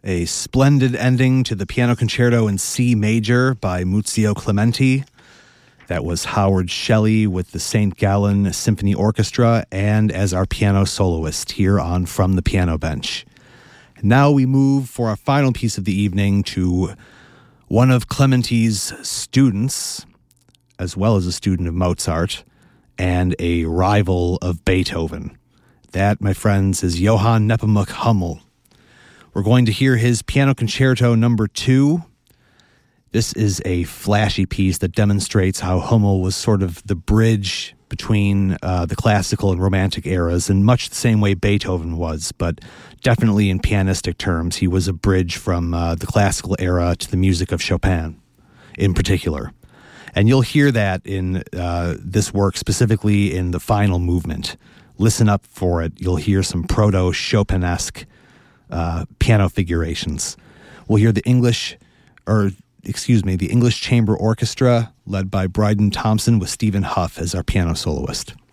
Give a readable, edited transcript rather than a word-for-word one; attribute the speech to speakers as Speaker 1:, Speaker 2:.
Speaker 1: A splendid ending to the Piano Concerto in C major by Muzio Clementi. That was Howard Shelley with the St. Gallen Symphony Orchestra and as our piano soloist here on From the Piano Bench. And now we move for our final piece of the evening to one of Clementi's students, as well as a student of Mozart, and a rival of Beethoven. That, my friends, is Johann Nepomuk Hummel. We're going to hear his Piano Concerto number 2. This is a flashy piece that demonstrates how Hummel was sort of the bridge between the classical and romantic eras in much the same way Beethoven was, but definitely in pianistic terms, he was a bridge from the classical era to the music of Chopin in particular. And you'll hear that in this work, specifically in the final movement. Listen up for it. You'll hear some proto-Chopinesque piano figurations. We'll hear the English Chamber Orchestra led by Bryden Thompson with Stephen Huff as our piano soloist.